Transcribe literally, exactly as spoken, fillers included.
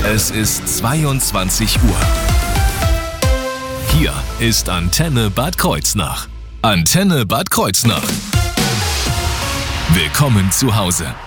Es ist zweiundzwanzig Uhr. Hier ist Antenne Bad Kreuznach. Antenne Bad Kreuznach. Willkommen zu Hause.